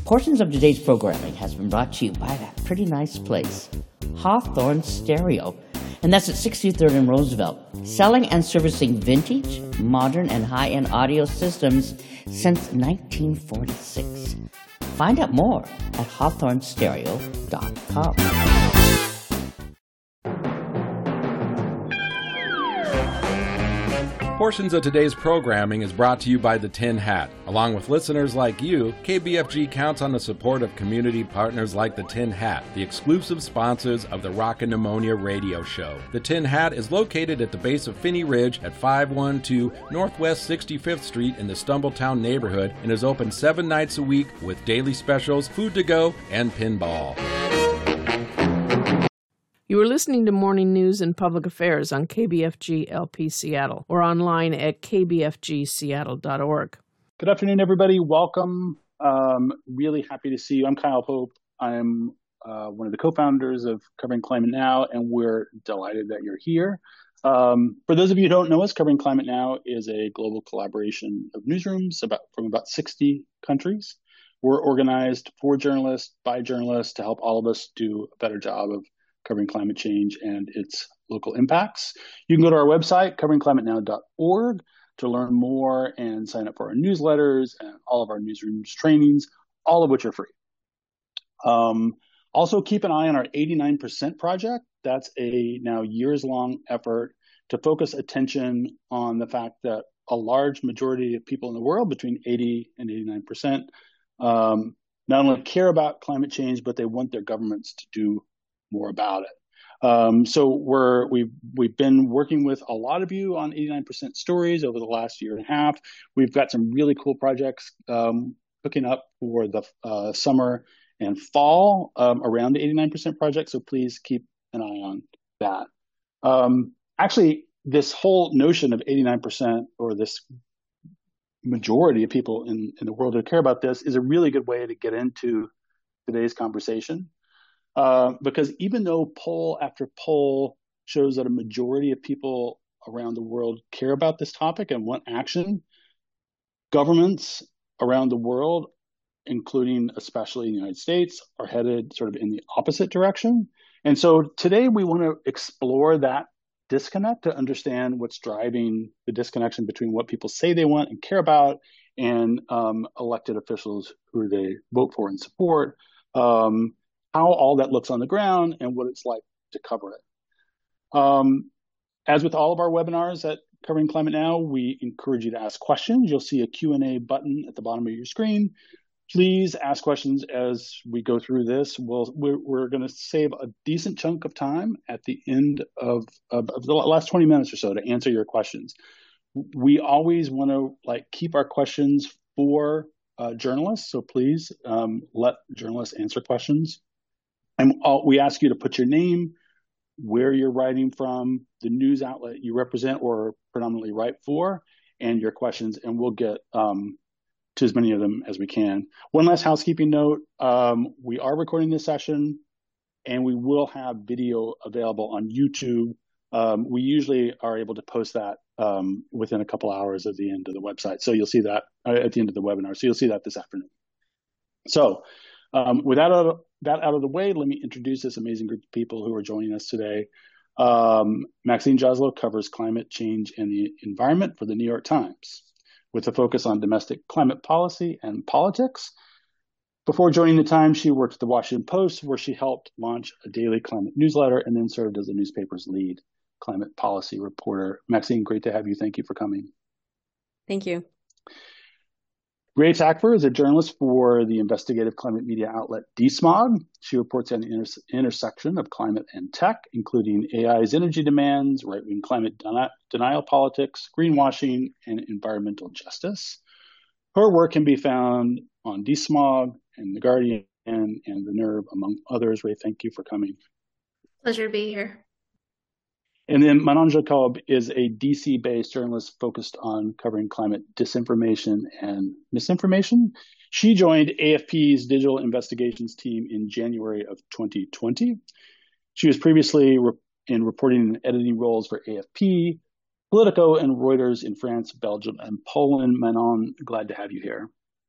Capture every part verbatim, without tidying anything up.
Portions of today's programming has been brought to you by that pretty nice place, Hawthorne Stereo. And that's at sixty-third and Roosevelt, selling and servicing vintage, modern, and high-end audio systems since nineteen forty-six. Find out more at hawthorne stereo dot com. Portions of today's programming is brought to you by the Tin Hat. Along with listeners like you, K B F G counts on the support of community partners like the Tin Hat, the exclusive sponsors of the Rockin' Pneumonia radio show. The Tin Hat is located at the base of Finney Ridge at five one two Northwest sixty-fifth Street in the Stumbletown neighborhood and is open seven nights a week with daily specials, food to go, and pinball. You are listening to Morning News and Public Affairs on K B F G L P Seattle or online at k b f g seattle dot org. Good afternoon, everybody. Welcome. Um, really happy to see you. I'm Kyle Pope. I'm uh, one of the co-founders of Covering Climate Now, and we're delighted that you're here. Um, for those of you who don't know us, Covering Climate Now is a global collaboration of newsrooms about, from about sixty countries. We're organized for journalists, by journalists, to help all of us do a better job of covering climate change and its local impacts. You can go to our website, covering climate now dot org, to learn more and sign up for our newsletters and all of our newsrooms trainings, all of which are free. Um, also, keep an eye on our eighty-nine percent project. That's a now years-long effort to focus attention on the fact that a large majority of people in the world, between eighty and eighty-nine percent, um, not only care about climate change, but they want their governments to do more about it. Um, so we're, we've, we've been working with a lot of you on eighty-nine percent stories over the last year and a half. We've got some really cool projects um, cooking up for the uh, summer and fall um, around the eighty-nine percent project. So please keep an eye on that. Um, actually, this whole notion of eighty-nine percent, or this majority of people in, in the world who care about this, is a really good way to get into today's conversation. Uh, because even though poll after poll shows that a majority of people around the world care about this topic and want action, governments around the world, including especially in the United States, are headed sort of in the opposite direction. And so today we want to explore that disconnect to understand what's driving the disconnection between what people say they want and care about and um, elected officials who they vote for and support. Um, how all that looks on the ground and what it's like to cover it. Um, as with all of our webinars at Covering Climate Now, we encourage you to ask questions. You'll see a Q and A button at the bottom of your screen. Please ask questions as we go through this. We'll, we're we're going to save a decent chunk of time at the end of, of, of the last twenty minutes or so to answer your questions. We always want to like keep our questions for uh, journalists, so please um, let journalists answer questions. And we ask you to put your name, where you're writing from, the news outlet you represent or predominantly write for, and your questions, and we'll get um, to as many of them as we can. One last housekeeping note, um, we are recording this session, and we will have video available on YouTube. Um, we usually are able to post that um, within a couple hours of the end of the website. So you'll see that uh, at the end of the webinar. So you'll see that this afternoon. So um, with that out, of, that out of the way, let me introduce this amazing group of people who are joining us today. Um, Maxine Jaslow covers climate change and the environment for the New York Times, with a focus on domestic climate policy and politics. Before joining the Times, she worked at the Washington Post, where she helped launch a daily climate newsletter and then served as the newspaper's lead climate policy reporter. Maxine, great to have you. Thank you for coming. Thank you. Grace Ackford is a journalist for the investigative climate media outlet DeSmog. She reports on the inter- intersection of climate and tech, including A I's energy demands, right-wing climate den- denial politics, greenwashing, and environmental justice. Her work can be found on DeSmog and The Guardian and, and The Nerve, among others. Ray, thank you for coming. Pleasure to be here. And then Manon Jacob is a D C-based journalist focused on covering climate disinformation and misinformation. She joined A F P's digital investigations team in January of twenty twenty. She was previously re- in reporting and editing roles for A F P, Politico, and Reuters in France, Belgium, and Poland. Manon, glad to have you here.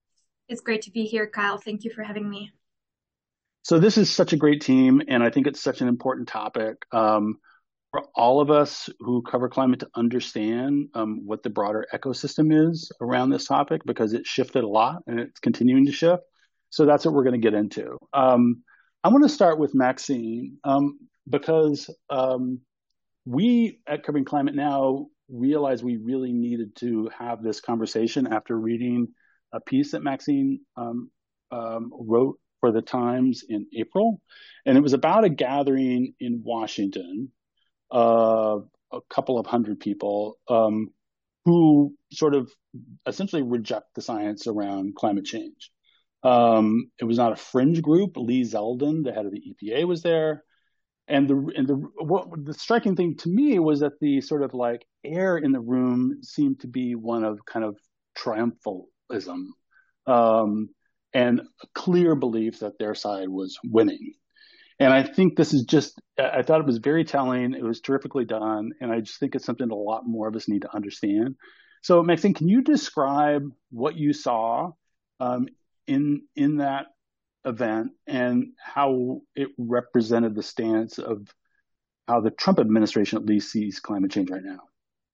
It's great to be here, Kyle. Thank you for having me. So this is such a great team, and I think it's such an important topic um, for all of us who cover climate to understand um, what the broader ecosystem is around this topic, because it shifted a lot and it's continuing to shift. So that's what we're going to get into. Um, I want to start with Maxine um, because um, we at Covering Climate Now realized we really needed to have this conversation after reading a piece that Maxine um, um, wrote for the Times in April. And it was about a gathering in Washington, uh, a couple of hundred people um, who sort of essentially reject the science around climate change. Um, it was not a fringe group. Lee Zeldin, the head of the E P A, was there. And the and the what the striking thing to me was that the sort of like air in the room seemed to be one of kind of triumphalism, um, and a clear belief that their side was winning. And I think this is just, I thought it was very telling. It was terrifically done. And I just think it's something a lot more of us need to understand. So Maxine, can you describe what you saw um, in in that event and how it represented the stance of how the Trump administration at least sees climate change right now?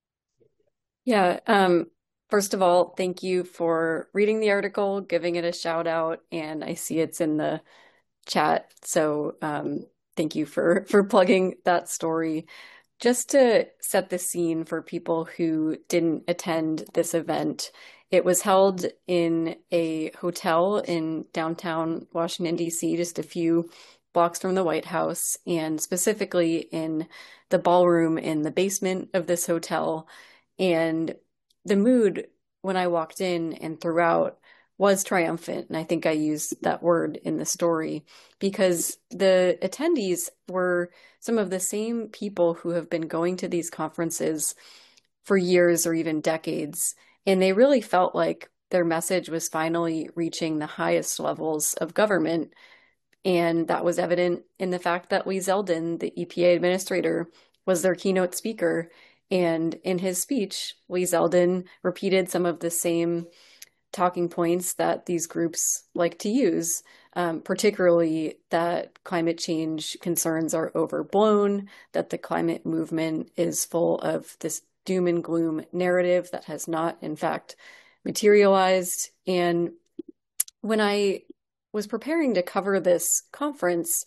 Yeah. Um, first of all, thank you for reading the article, giving it a shout out, and I see it's in the chat. So um, thank you for for plugging that story. Just to set the scene for people who didn't attend this event, it was held in a hotel in downtown Washington, D C, just a few blocks from the White House, and specifically in the ballroom in the basement of this hotel. And the mood when I walked in and throughout was triumphant. And I think I used that word in the story because the attendees were some of the same people who have been going to these conferences for years or even decades. And they really felt like their message was finally reaching the highest levels of government. And that was evident in the fact that Lee Zeldin, the E P A administrator, was their keynote speaker. And in his speech, Lee Zeldin repeated some of the same talking points that these groups like to use, um, particularly that climate change concerns are overblown, that the climate movement is full of this doom and gloom narrative that has not, in fact, materialized. And when I was preparing to cover this conference,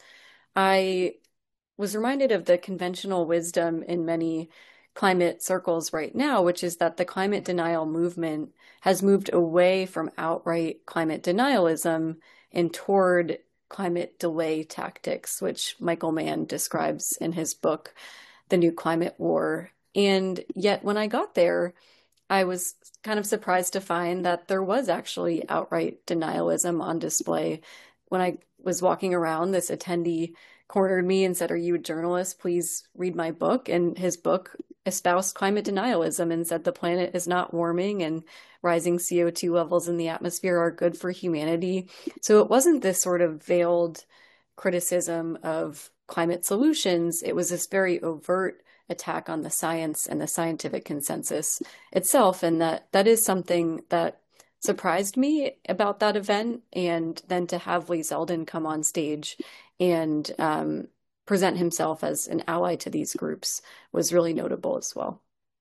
I was reminded of the conventional wisdom in many climate circles right now, which is that the climate denial movement has moved away from outright climate denialism and toward climate delay tactics, which Michael Mann describes in his book, The New Climate War. And yet when I got there, I was kind of surprised to find that there was actually outright denialism on display. When I was walking around, this attendee cornered me and said, "Are you a journalist? Please read my book." And his book espoused climate denialism and said the planet is not warming and rising C O two levels in the atmosphere are good for humanity. So it wasn't this sort of veiled criticism of climate solutions. It was this very overt attack on the science and the scientific consensus itself. And that that is something that surprised me about that event. And then to have Lee Zeldin come on stage and um, present himself as an ally to these groups was really notable as well.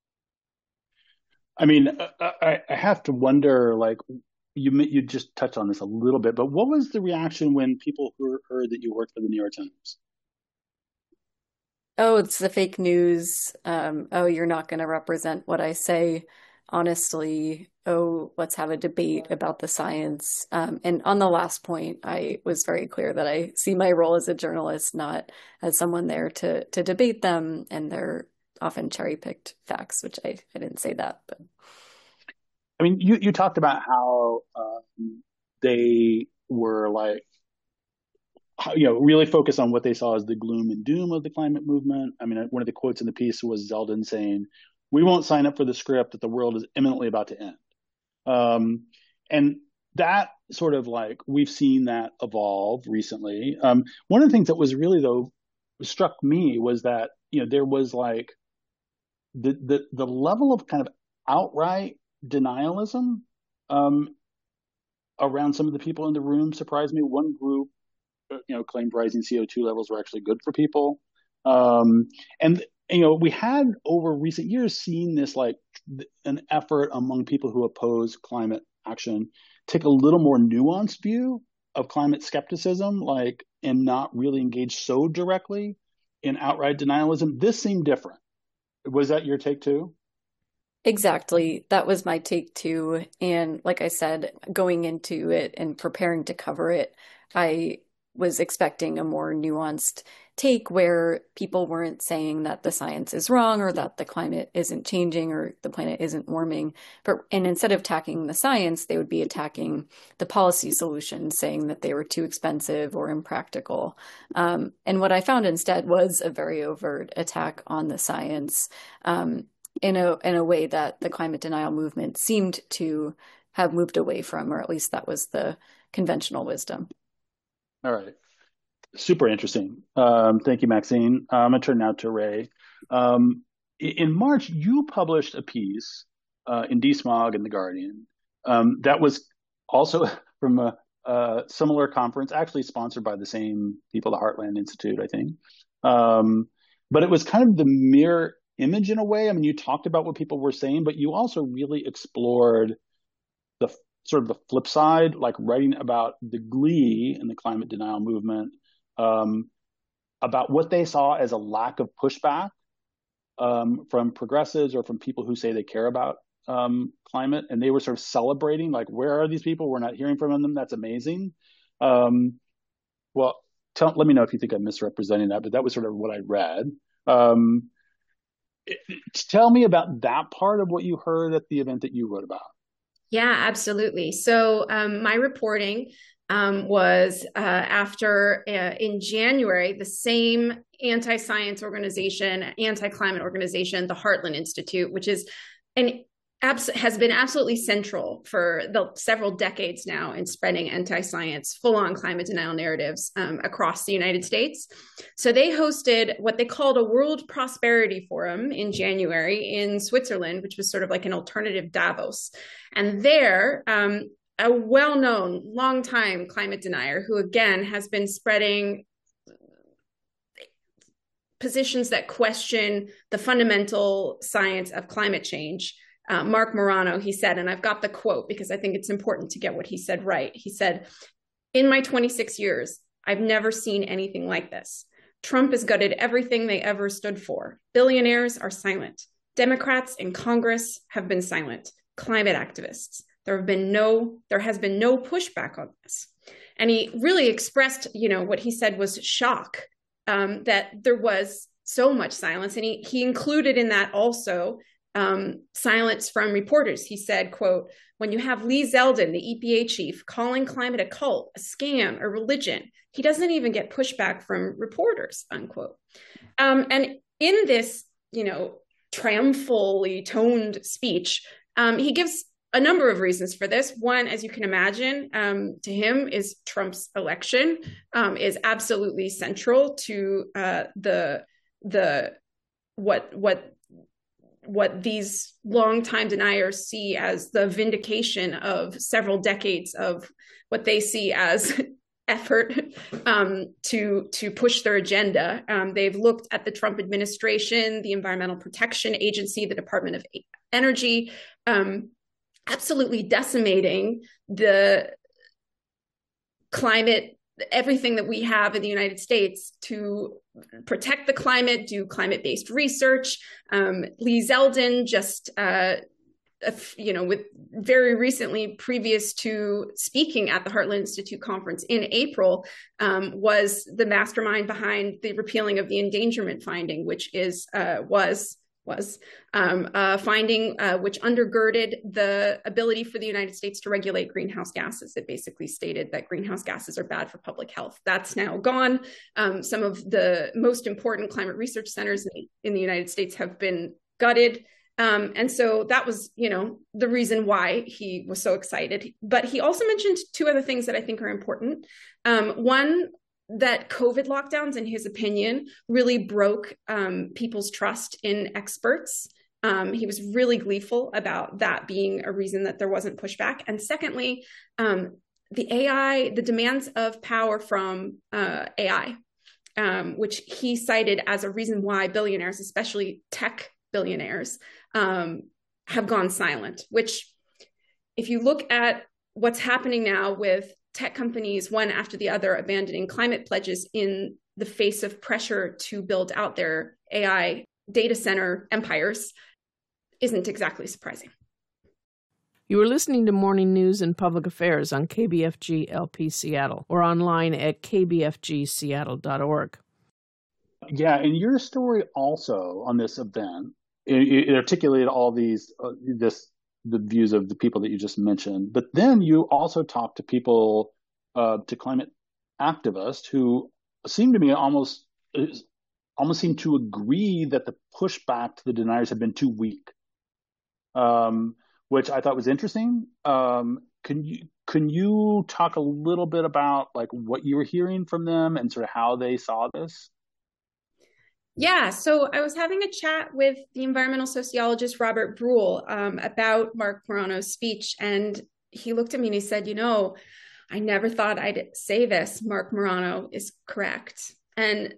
I mean, I, I have to wonder, like, you you just touched on this a little bit, but what was the reaction when people heard, heard that you worked for the New York Times? Oh, it's the fake news. Um, oh, you're not going to represent what I say honestly. Oh, let's have a debate about the science. Um, and on the last point, I was very clear that I see my role as a journalist, not as someone there to to debate them and their often cherry-picked facts, which I, I didn't say that. But I mean, you, you talked about how um, they were like, you know, really focus on what they saw as the gloom and doom of the climate movement. I mean, one of the quotes in the piece was Zeldin saying, "We won't sign up for the script that the world is imminently about to end." Um, and that sort of like, we've seen that evolve recently. Um, one of the things that was really, though, struck me was that, you know, there was like the, the, the level of kind of outright denialism um, around some of the people in the room surprised me. One group, you know, claimed rising C O two levels were actually good for people. Um, and, you know, we had over recent years seen this like an effort among people who oppose climate action take a little more nuanced view of climate skepticism, like, and not really engage so directly in outright denialism. This seemed different. Was that your take too? Exactly. That was my take too. And like I said, going into it and preparing to cover it, I was expecting a more nuanced take where people weren't saying that the science is wrong or that the climate isn't changing or the planet isn't warming. But and instead of attacking the science, they would be attacking the policy solutions, saying that they were too expensive or impractical. Um, and what I found instead was a very overt attack on the science. Um, in a in a way that the climate denial movement seemed to have moved away from, or at least that was the conventional wisdom. All right. Super interesting. Um, thank you, Maxine. I'm going to turn now to Ray. Um, in March, you published a piece uh, in DeSmog in The Guardian um, that was also from a, a similar conference, actually sponsored by the same people, the Heartland Institute, I think. Um, but it was kind of the mirror image in a way. I mean, you talked about what people were saying, but you also really explored the sort of the flip side, like writing about the glee in the climate denial movement, um, about what they saw as a lack of pushback um, from progressives or from people who say they care about um, climate. And they were sort of celebrating, like, where are these people? We're not hearing from them. That's amazing. Um, well, tell, let me know if you think I'm misrepresenting that, but that was sort of what I read. Um, tell me about that part of what you heard at the event that you wrote about. Yeah, absolutely. So um, my reporting um, was uh, after uh, in January, the same anti-science organization, anti-climate organization, the Heartland Institute, which is an abs- has been absolutely central for the several decades now in spreading anti-science, full-on climate denial narratives um, across the United States. So they hosted what they called a World Prosperity Forum in January in Switzerland, which was sort of like an alternative Davos. And there, um, a well-known, long-time climate denier who, again, has been spreading positions that question the fundamental science of climate change, uh, Mark Morano, he said, and I've got the quote because I think it's important to get what he said right. He said, "In my twenty-six years, I've never seen anything like this. Trump has gutted everything they ever stood for. Billionaires are silent. Democrats in Congress have been silent. Climate activists. There have been no, there has been no pushback on this." And he really expressed, you know, what he said was shock um, that there was so much silence. And he he included in that also um, silence from reporters. He said, quote, "When you have Lee Zeldin, the E P A chief, calling climate a cult, a scam, a religion, he doesn't even get pushback from reporters," unquote. Um, and in this, you know, triumphantly toned speech, um, he gives a number of reasons for this. One, as you can imagine, um, to him is Trump's election um, is absolutely central to uh, the the what what what these longtime deniers see as the vindication of several decades of what they see as effort um, to to push their agenda. Um, they've looked at the Trump administration, the Environmental Protection Agency, the Department of Energy, um, absolutely decimating the climate, everything that we have in the United States to protect the climate, do climate-based research. Um, Lee Zeldin just, uh, you know, with very recently, previous to speaking at the Heartland Institute conference in April, um, was the mastermind behind the repealing of the endangerment finding, which is uh, was was um, a finding uh, which undergirded the ability for the United States to regulate greenhouse gases. It basically stated that greenhouse gases are bad for public health. That's now gone. Um, some of the most important climate research centers in, in the United States have been gutted. Um, and so that was, you know, the reason why he was so excited. But he also mentioned two other things that I think are important. Um, one, that COVID lockdowns, in his opinion, really broke um, people's trust in experts. Um, he was really gleeful about that being a reason that there wasn't pushback. And secondly, um, the A I, the demands of power from uh, A I, um, which he cited as a reason why billionaires, especially tech billionaires, um, have gone silent, which if you look at what's happening now with tech companies, one after the other, abandoning climate pledges in the face of pressure to build out their A I data center empires, isn't exactly surprising. You are listening to Morning News and Public Affairs on K B F G L P Seattle or online at k b f g seattle dot org. Yeah, and your story also on this event, it, it articulated all these, uh, this, the views of the people that you just mentioned, but then you also talked to people, uh, to climate activists who seem to me almost, almost seem to agree that the pushback to the deniers have been too weak. Um, which I thought was interesting. Um, can you can you talk a little bit about like what you were hearing from them and sort of how they saw this? Yeah, so I was having a chat with the environmental sociologist Robert Bruhl um, about Marc Morano's speech, and he looked at me and he said, "You know, I never thought I'd say this. Marc Morano is correct." And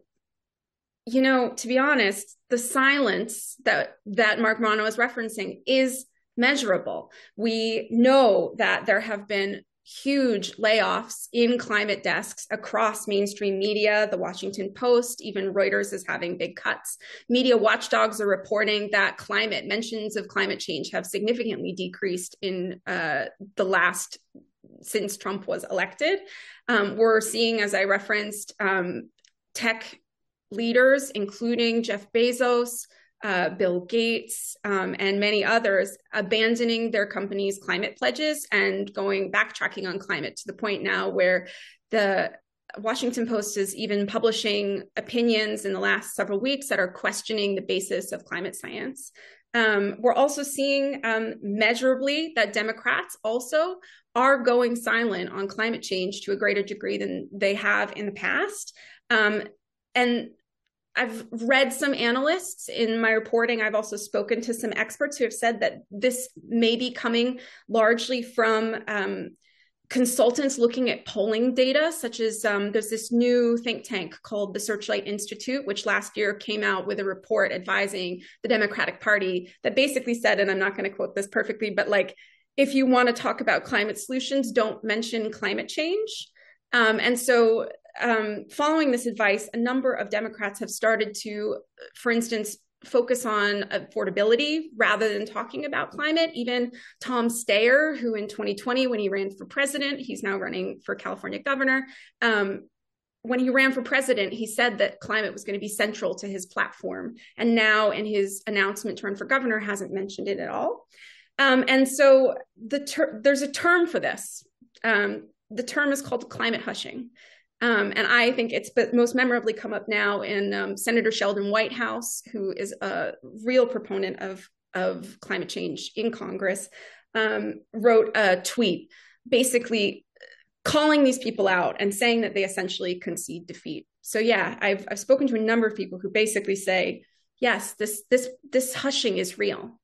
you know, to be honest, the silence that that Marc Morano is referencing is measurable. We know that there have been huge layoffs in climate desks across mainstream media. The Washington Post, even Reuters is having big cuts. Media watchdogs are reporting that climate mentions of climate change have significantly decreased in uh, the last, since Trump was elected. Um, we're seeing, as I referenced, um, tech leaders, including Jeff Bezos, Uh, Bill Gates, um, and many others, abandoning their company's climate pledges and going backtracking on climate to the point now where the Washington Post is even publishing opinions in the last several weeks that are questioning the basis of climate science. Um, we're also seeing um, measurably that Democrats also are going silent on climate change to a greater degree than they have in the past. Um, and I've read some analysts in my reporting. I've also spoken to some experts who have said that this may be coming largely from um, consultants looking at polling data, such as um, there's this new think tank called the Searchlight Institute, which last year came out with a report advising the Democratic Party that basically said, and I'm not going to quote this perfectly, but like, if you want to talk about climate solutions, don't mention climate change. Um, and so Um, following this advice, a number of Democrats have started to, for instance, focus on affordability rather than talking about climate. Even Tom Steyer, who in twenty twenty, when he ran for president, he's now running for California governor. Um, when he ran for president, he said that climate was going to be central to his platform. And now in his announcement to run for governor, hasn't mentioned it at all. Um, and so the ter- there's a term for this. Um, the term is called climate hushing. Um, and I think it's but most memorably come up now in um, Senator Sheldon Whitehouse, who is a real proponent of, of climate change in Congress, um, wrote a tweet basically calling these people out and saying that they essentially concede defeat. So yeah, I've I've spoken to a number of people who basically say, yes, this this this hushing is real.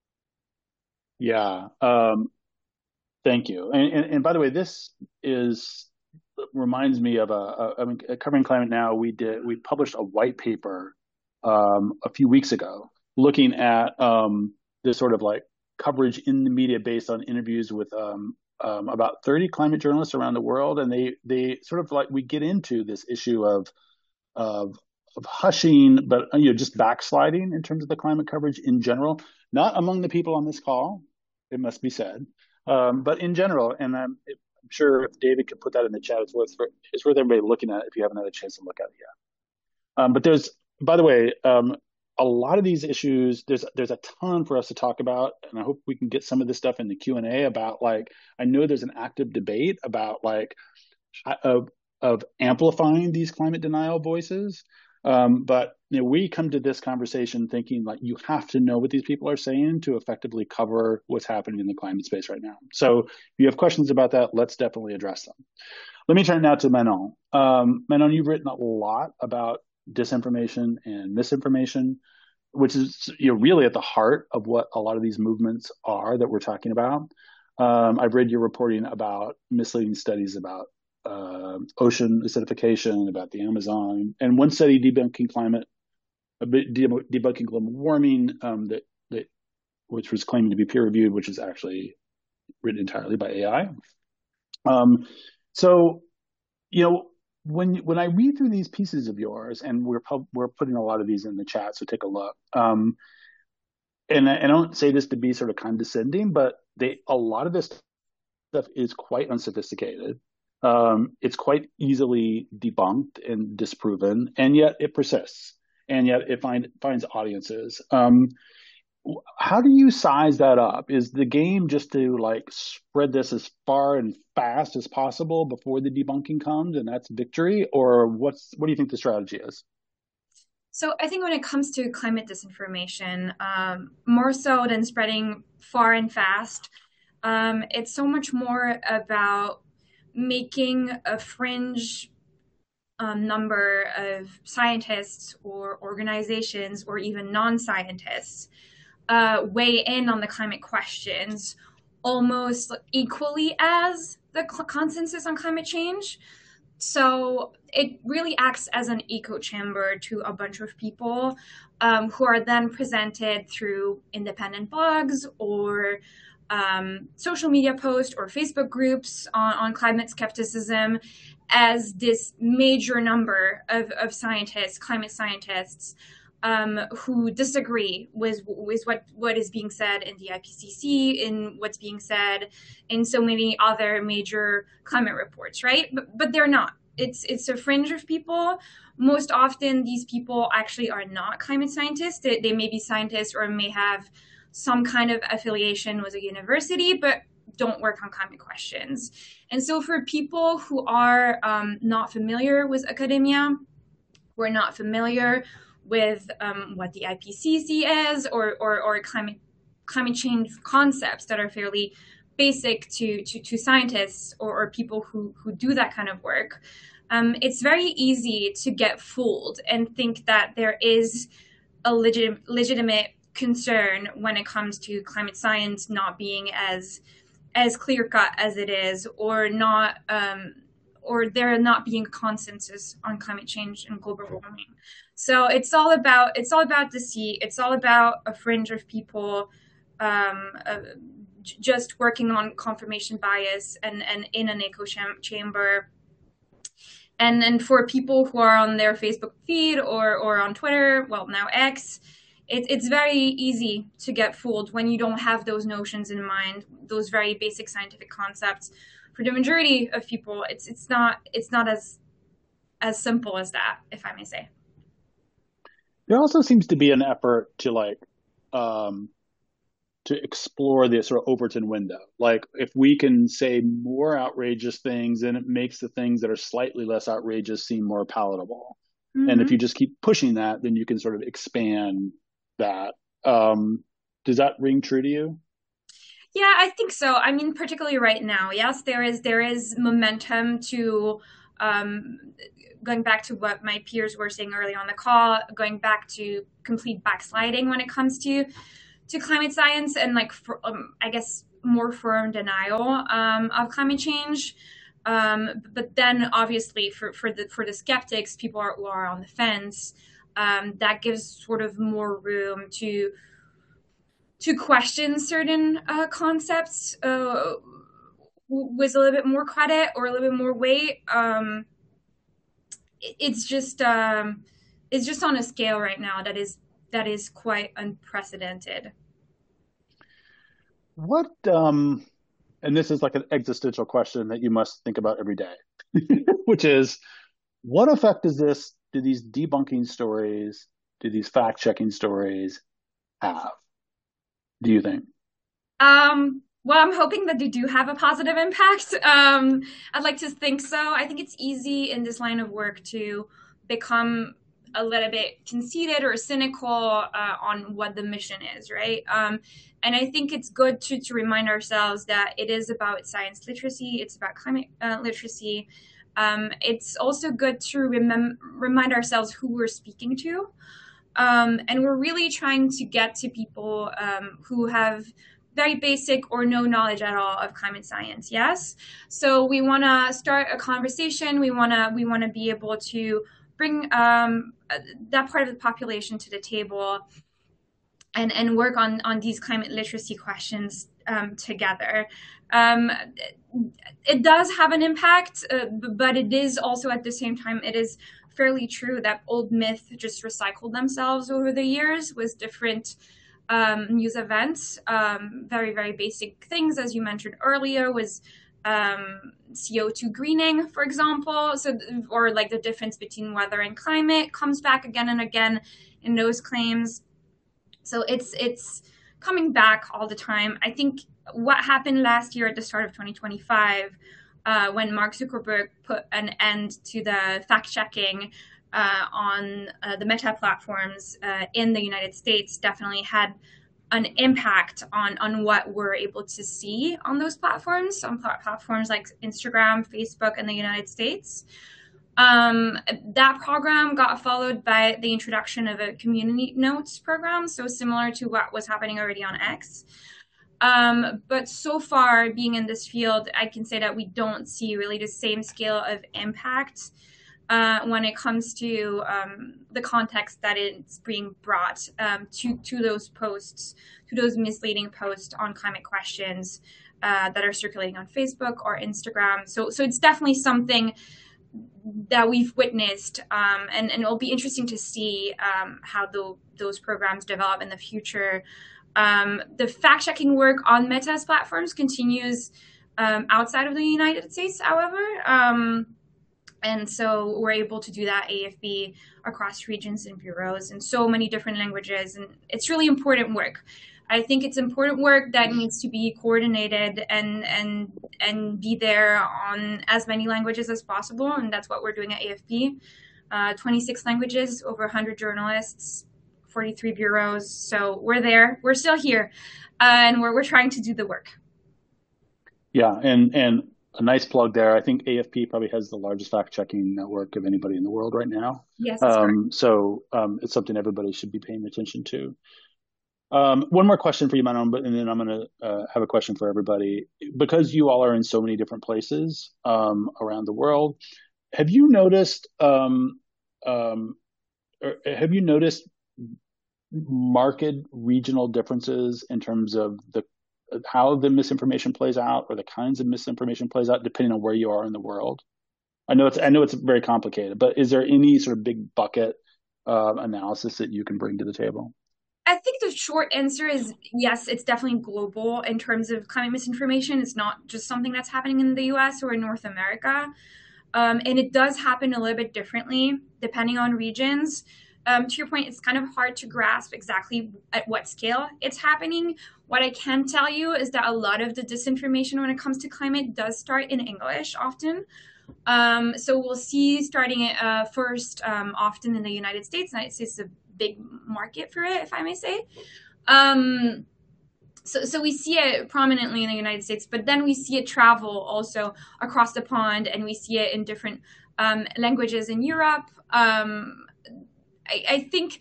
Yeah. Um, thank you. And, and, and by the way, this is reminds me of a, a I mean, Covering Climate Now, we did, we published a white paper um, a few weeks ago looking at um, this sort of like coverage in the media based on interviews with um, um, about thirty climate journalists around the world. And they, they sort of like, we get into this issue of, of, of hushing, but, you know, just backsliding in terms of the climate coverage in general, not among the people on this call, it must be said, um, but in general. And um, it, I'm sure if David could put that in the chat, it's worth it's worth everybody looking at it if you haven't had a chance to look at it yet. Um, but there's, by the way, um, a lot of these issues. There's there's a ton for us to talk about, and I hope we can get some of this stuff in the Q and A about like. I know there's an active debate about like of of amplifying these climate denial voices. Um, but you know, we come to this conversation thinking like you have to know what these people are saying to effectively cover what's happening in the climate space right now. So if you have questions about that, let's definitely address them. Let me turn now to Manon. Um, Manon, you've written a lot about disinformation and misinformation, which is you know really at the heart of what a lot of these movements are that we're talking about. Um, I've read your reporting about misleading studies about uh, ocean acidification, about the Amazon, and one study debunking climate, a bit debunking global warming um, that that which was claiming to be peer reviewed, which is actually written entirely by A I. Um, so, you know, when when I read through these pieces of yours, and we're pub- we're putting a lot of these in the chat, so take a look. Um, and, I, and I don't say this to be sort of condescending, but they a lot of this stuff is quite unsophisticated. Um, it's quite easily debunked and disproven, and yet it persists, and yet it find, finds audiences. Um, how do you size that up? Is the game just to like spread this as far and fast as possible before the debunking comes, and that's victory, or what's what do you think the strategy is? So I think when it comes to climate disinformation, um, more so than spreading far and fast, um, it's so much more about making a fringe um, number of scientists or organizations or even non-scientists uh, weigh in on the climate questions almost equally as the consensus on climate change. So it really acts as an echo chamber to a bunch of people um, who are then presented through independent blogs or um, social media posts or Facebook groups on, on climate skepticism as this major number of, of scientists, climate scientists, um, who disagree with with what, what is being said in the I P C C, in what's being said in so many other major climate reports, right? But, but they're not. It's it's a fringe of people. Most often, these people actually are not climate scientists. They, they may be scientists or may have some kind of affiliation with a university, but don't work on climate questions. And so for people who are um, not familiar with academia, who are not familiar with um, what the I P C C is or, or, or climate climate change concepts that are fairly basic to, to, to scientists or, or people who, who do that kind of work, um, it's very easy to get fooled and think that there is a legit, legitimate concern when it comes to climate science not being as as clear-cut as it is, or not, um, or there not being consensus on climate change and global warming. So it's all about it's all about deceit. It's all about a fringe of people um, uh, j- just working on confirmation bias and, and in an echo cham- chamber. And then for people who are on their Facebook feed or or on Twitter, well now X, it, it's very easy to get fooled when you don't have those notions in mind, those very basic scientific concepts. For the majority of people, it's it's not it's not as as simple as that, if I may say. There also seems to be an effort to like um, to explore the sort of Overton window. Like if we can say more outrageous things, then it makes the things that are slightly less outrageous seem more palatable. Mm-hmm. And if you just keep pushing that, then you can sort of expand that. Um, does that ring true to you? Yeah, I think so. I mean, particularly right now, yes, there is there is momentum to um, going back to what my peers were saying early on the call, going back to complete backsliding when it comes to to climate science and like for, um, I guess more firm denial um, of climate change. Um, but then obviously for, for the for the skeptics, people are, who are on the fence, um, that gives sort of more room to to question certain uh, concepts uh, with a little bit more credit or a little bit more weight. Um, it, it's just um, it's just on a scale right now that is that is quite unprecedented. What um, and this is like an existential question that you must think about every day, which is, what effect does this, do these debunking stories, do these fact-checking stories have, do you think? Um, well, I'm hoping that they do have a positive impact. Um, I'd like to think so. I think it's easy in this line of work to become a little bit conceited or cynical uh, on what the mission is, right? Um, and I think it's good to, to remind ourselves that it is about science literacy. It's about climate uh, literacy. Um, it's also good to remem- remind ourselves who we're speaking to. Um, and we're really trying to get to people um, who have very basic or no knowledge at all of climate science. Yes. So we want to start a conversation. We want to we want to be able to bring um, that part of the population to the table and, and work on, on these climate literacy questions um, together. Um, it does have an impact, uh, but it is also at the same time, it is fairly true that old myths just recycled themselves over the years with different um, news events. Um, very, very basic things, as you mentioned earlier, was um, C O two greening, for example. So, or like the difference between weather and climate comes back again and again in those claims. So it's it's coming back all the time. I think what happened last year at the start of twenty twenty-five, uh, when Mark Zuckerberg put an end to the fact-checking uh, on uh, the Meta platforms uh, in the United States, definitely had an impact on, on what we're able to see on those platforms, on platforms like Instagram, Facebook in the United States. Um, that program got followed by the introduction of a community notes program, so similar to what was happening already on X. Um, but so far, being in this field, I can say that we don't see really the same scale of impact uh, when it comes to um, the context that it's being brought um, to, to those posts, to those misleading posts on climate questions uh, that are circulating on Facebook or Instagram. So, so it's definitely something that we've witnessed, um, and, and it'll be interesting to see um, how the, those programs develop in the future. Um, the fact-checking work on Meta's platforms continues um, outside of the United States, however. Um, and so we're able to do that A F B across regions and bureaus in so many different languages. And it's really important work. I think it's important work that needs to be coordinated and and and be there on as many languages as possible. And that's what we're doing at A F B. Uh, twenty-six languages, over one hundred journalists, forty-three bureaus. So we're there. We're still here. Uh, and we're, we're trying to do the work. Yeah, and, and a nice plug there. I think A F P probably has the largest fact-checking network of anybody in the world right now. Yes, that's um, correct. So um, it's something everybody should be paying attention to. Um, one more question for you, Manon, but and then I'm going to uh, have a question for everybody. Because you all are in so many different places um, around the world, have you noticed um, um, or have you noticed marked regional differences in terms of the how the misinformation plays out, or the kinds of misinformation plays out, depending on where you are in the world? I know it's I know it's very complicated, but is there any sort of big bucket uh, analysis that you can bring to the table? I think the short answer is yes, it's definitely global in terms of climate misinformation. It's not just something that's happening in the U S or in North America. Um, and it does happen a little bit differently depending on regions. Um, to your point, it's kind of hard to grasp exactly at what scale it's happening. What I can tell you is that a lot of the disinformation when it comes to climate does start in English often. Um, so we'll see starting it uh, first um, often in the United States. United States is a big market for it, if I may say. Um, so, so we see it prominently in the United States, but then we see it travel also across the pond, and we see it in different um, languages in Europe. Um, I, I think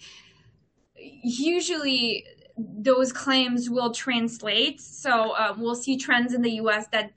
usually those claims will translate. So uh, we'll see trends in the U S that